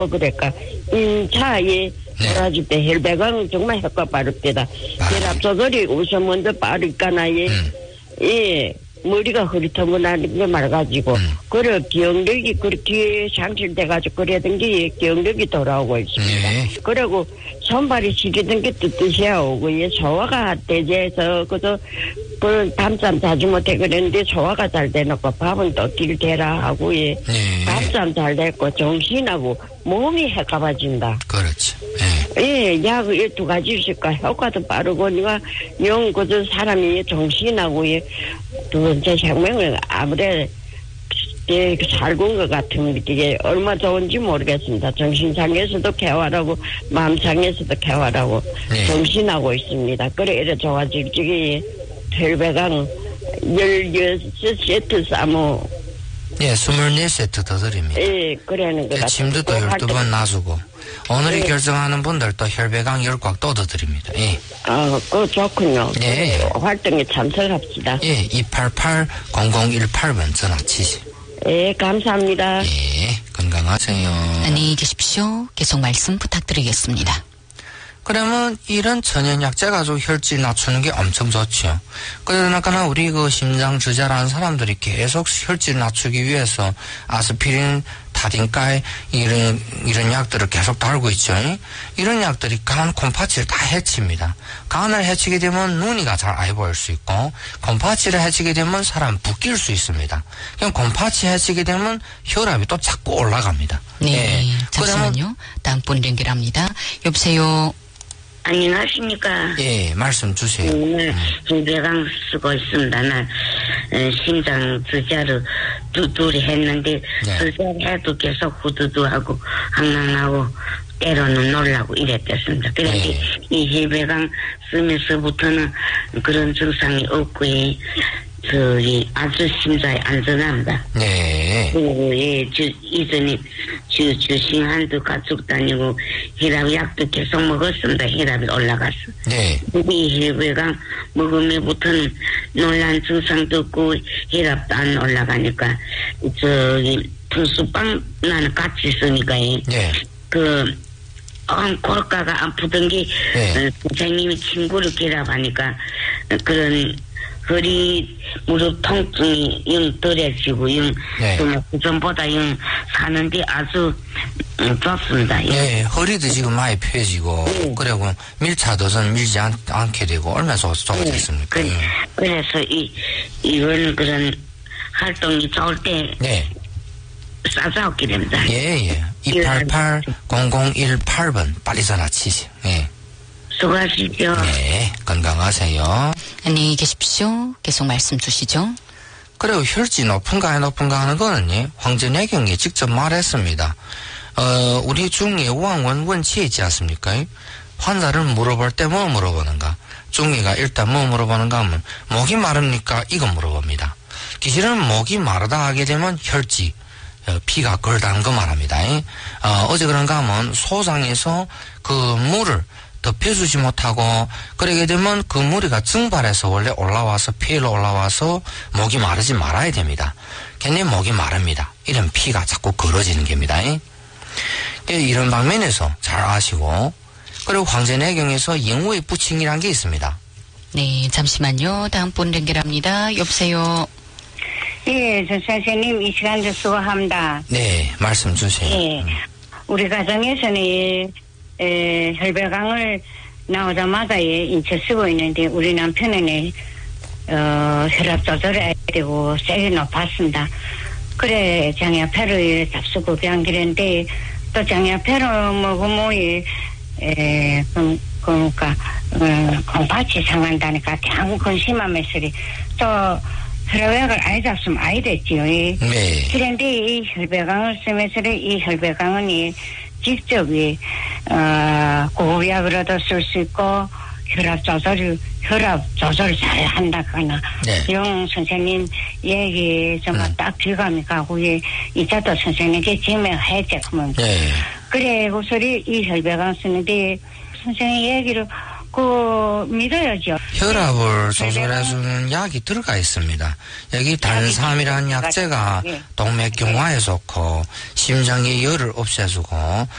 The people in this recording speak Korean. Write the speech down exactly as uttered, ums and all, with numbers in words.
그럴까 인차에 돌아줄 때 혈배강 정말 효과 빠릅니다. 혈압 조절이 우선 먼저 빠르니까나예. 음. 예. 머리가 흐릿하고나는 게 말가지고 음. 그래 기억력이 그렇게 상실돼가지고 그러던 게 기억력이 돌아오고 있습니다. 네. 그리고 손발이 시리던 게 뜻뜻이야 오고 예 소화가 대제해서 그저 그 밤잠 자주 못해 그랬는데 소화가 잘 되놓고 밥은 또 딜대라 하고 예 네. 밤잠 잘 됐고 정신하고 몸이 해가봐진다. 그렇지. 네. 예, 약 두 가지 있을까 효과도 빠르고 니가 영 그저 사람이 정신하고 예 두 번째 생명을 아무래도 예, 살고 온 것 같은 게 얼마 좋은지 모르겠습니다. 정신상에서도 쾌활하고 마음상에서도 쾌활하고 네. 정신하고 있습니다. 그래 이래 좋아질 적이 혈배강 열여섯 세트 싸모 예, 스물네 세트 더 드립니다. 예, 그래는 것 같아요. 침도 또 열두 번 놔주고 오늘이 네. 결정하는 분들 또 혈배강 열 꽉 또 더 드립니다. 예. 아, 그거 좋군요. 예. 활동에 참석합시다. 예, 이팔팔 공공일팔 번 전화 치시. 예, 감사합니다. 예, 건강하세요. 안녕히 계십시오. 계속 말씀 부탁드리겠습니다. 그러면 이런 천연약재 가지고 혈질 낮추는 게 엄청 좋죠. 그러니까 우리 그 심장 저자라는 사람들이 계속 혈질 낮추기 위해서 아스피린, 타딘가이 이런 이런 약들을 계속 달고 있죠. 이런 약들이 간 콩팥을 다 해칩니다. 간을 해치게 되면 눈이가 잘 안 보일 수 있고 콩팥을 해치게 되면 사람 붓길 수 있습니다. 그럼 콩팥이 해치게 되면 혈압이 또 자꾸 올라갑니다. 네, 네. 잠시만요. 다음 분 연결합니다. 여보세요. 안녕하십니까. 예, 말씀 주세요. 오늘 혈배강 쓰고 있습니다. 나 심장 주자로 두둘이 했는데 네. 주자를 해도 계속 후두두하고 항랑하고 때로는 놀라고 이랬겠습니다. 그런데 네. 이 혈배강 쓰면서부터는 그런 증상이 없고 저기 아주 심장이 안전합니다. 네. 그리고 예, 주 이전에 주 주신한도 가족 다니고 혈압 약도 계속 먹었습니다. 혈압이 올라갔어. 네. 이 혈배강 먹으면부터는 놀란 증상도 없고 혈압도 안 올라가니까 저기 분수빵 나는 같이 쓰니까 네. 그 어, 골가가 아프던 게 네. 어, 선생님이 친구를 기랍하니까 그런 허리 무릎 통증이 영 덜해지고 영 네. 그전보다 영 사는데 아주 음, 좋습니다. 네, 허리도 지금 많이 펴지고 네. 그리고 밀차도선 밀지 않, 않게 되고 얼마나 좋아졌습니까? 네. 그, 그래서 이 이런 그런 활동이 좋을 때 네. 싸싸웠게 됩니다. 예, 예. 이팔팔 공공일팔 번 빨리 전화 치세요. 예. 수고하십시오. 네, 건강하세요. 안녕히 계십시오. 계속 말씀 주시죠. 그리고 혈질 높은가 높은가 하는 거는 황전혜경이 직접 말했습니다. 어, 우리 중에 우왕원 원칙이 있지 않습니까? 환자를 물어볼 때 뭐 물어보는가? 중이가 일단 뭐 물어보는가 하면 목이 마릅니까? 이거 물어봅니다. 기실은 목이 마르다 하게 되면 혈질, 피가 걸다는 거 말합니다. 어, 어제 그런가 하면 소장에서 그 물을 덮여주지 못하고 그러게 되면 그 무리가 증발해서 원래 올라와서 피로 올라와서 목이 마르지 말아야 됩니다. 괜히 목이 마릅니다. 이런 피가 자꾸 걸어지는 겁니다. 이런 방면에서 잘 아시고 그리고 황전혜경에서 영우의 부칭이라는 게 있습니다. 네, 잠시만요. 다음 분 연결합니다. 여보세요. 예, 저 선생님 이 시간도 수고합니다. 네, 말씀 주세요. 예, 우리 가정에서는 에, 혈배강을 나오자마자 예, 인체 쓰고 있는데 우리 남편은 어, 혈압 조절해야 되고 세게 높았습니다. 그래 장야패를 잡수고 그냥 그랬는데 또 장야패를 먹으면 에, 그, 그러니까 음, 콩팥이 상한다니까 참 근심하면서 또 혈압약을 아예 잡수면 아예 됐지요. 예. 네. 그런데 이 혈배강을 쓰면서 이 혈배강은 이 직접 이 어, 고혈압으로도 쓸 수 있고 혈압 조절 혈압 조절 잘 한다거나 네. 영 선생님 얘기 정말 음. 딱 귀감이 가고 이 이자도 선생님께 지명해야 그러면 네. 그래 그 소리 이 혈배강 쓰는데 선생님 얘기를 그 믿어야죠. 혈압을 조절해주는 약이 들어가 있습니다. 여기 단삼이라는 약재가 예. 동맥경화에 좋고 심장의 열을 없애주고